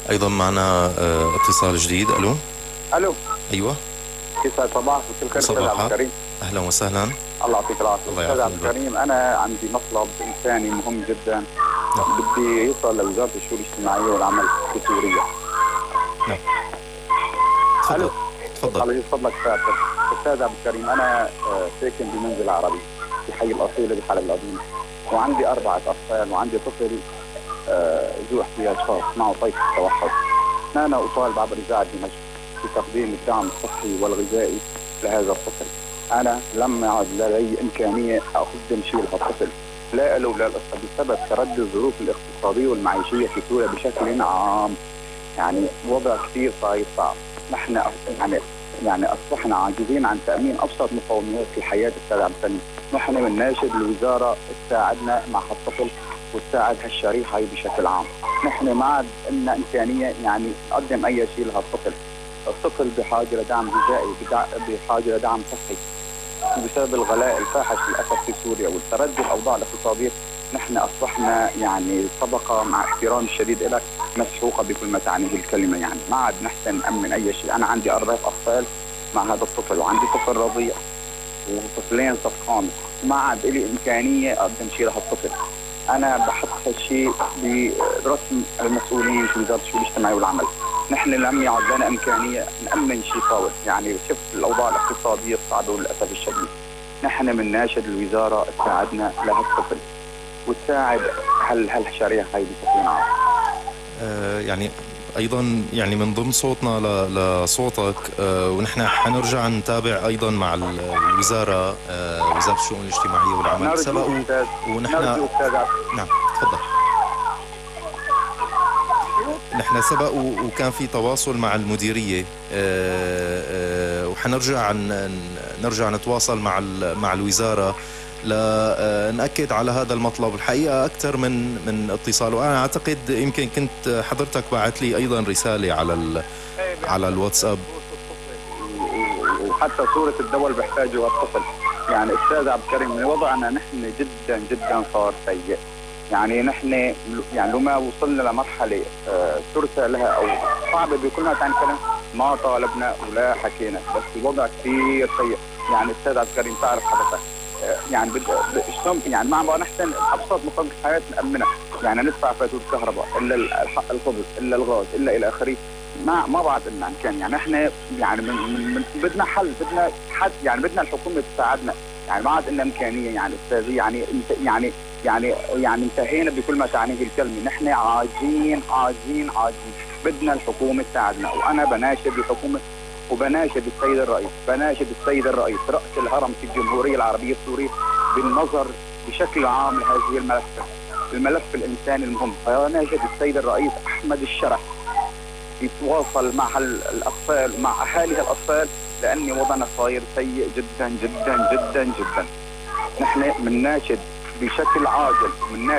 أيضا معنا اتصال جديد. ألو. الو. أيوة. يسعد صباحك وكل خير استاذ عبد الكريم. أهلا وسهلا. الله يعطيك العافيه استاذ عبد الكريم. انا عندي مطلب انساني مهم جدا. نعم. بدي يوصل لوزاره الشؤون الاجتماعيه والعمل في سوريا. نعم. الو. تفضل. الله يفضلك استاذ عبد الكريم. انا ساكن بمنزل عربي في حي الاصيله بحلب القديم، وعندي 4 اطفال، وعندي طفل ذو احتياج خاص معه طيف التوحد. انا اطالب عبر اذاعه دمشق بتقديم الدعم الصحي والغذائي لهذا الطفل. أنا لم يعد لدي إمكانية أقدم شيء لهالطفل، لا له ولا الأسرة، بسبب تردي الظروف الاقتصادية والمعيشية في سوريا بشكل عام. يعني وضع كثير صعب. نحن يعني أصبحنا عاجزين عن تأمين أبسط مقومات الحياة أستاذ عبد الكريم. نحن بنناشد الوزارة تساعدنا مع هالطفل وتساعد هالشريحة بشكل عام. نحن ما عاد لنا إمكانية يعني نقدم أي شيء لهالطفل. الطفل بحاجة لدعم غذائي، بحاجة لدعم صحي. بسبب الغلاء الفاحش للأسف في سوريا والتردي الأوضاع الاقتصادية، نحن أصبحنا يعني طبقة، مع احترامي الشديد لك، مسحوقة بكل ما تعنيه الكلمة. يعني ما عاد نحسن نأمن أي شيء. أنا عندي 4 أطفال مع هذا الطفل، وعندي طفل رضيع وطفلين صفقان. ما عاد لي إمكانية أقدم شيء لهالطفل. أنا بحط هالشيء برسم المسؤولين في وزارة الشؤون الاجتماعية والعمل. نحن لم يعد لنا إمكانية نأمن شيء قوي. يعني شفت الأوضاع الاقتصادية الصعبة للأسف الشديد. نحن بنناشد الوزارة تساعدنا لهالطفل وتساعد هالشريحة هاي بشكل عام. يعني أيضا يعني من ضمن صوتنا لصوتك، ونحن حنرجع نتابع أيضا مع الوزارة، وزارة الشؤون الاجتماعية والعمل. سبقوا ونحن نعم تفضل. نحن سبق وكان في تواصل مع المديرية، وحنرجع نرجع نتواصل مع الوزارة لنأكد على هذا المطلب. الحقيقة أكثر من اتصال، وأنا أعتقد يمكن كنت حضرتك بعت لي أيضا رسالة على الواتساب، وحتى صورة الدول بيحتاجوا الطفل. يعني أستاذ عبد الكريم، وضعنا نحن جدا جدا صار سيء. يعني نحن يعني لو ما وصلنا لمرحلة ترثى لها أو صعبة بكل ما تعني كلام، ما طالبنا ولا حكينا، بس الوضع كثير سيء. يعني أستاذ عبد الكريم تعرف حضرتك، يعني شلون يعني ما عم نحسن ابسط مقومات الحياه نامنها. يعني ندفع فاتوره الكهرباء الا الخبز الا الغاز الا الى اخره. ما بعد لنا امكان. يعني احنا يعني بدنا حل، بدنا حد، يعني بدنا الحكومه تساعدنا. يعني ما عاد لنا امكانيه. يعني استاذي يعني انتهينا بكل ما تعنيه الكلمه. نحن عاجزين. بدنا الحكومه تساعدنا. وانا بناشد الحكومه وبناشد السيد الرئيس رأس الهرم في الجمهورية العربية السورية بالنظر بشكل عام لهذه الملف الإنساني المهم. فناشد السيد الرئيس أحمد الشرح يتواصل مع الأطفال، مع أهالي الأطفال، لأن وضعنا صاير سيء جدا جدا جدا جدا. نحن بنناشد بشكل عاجل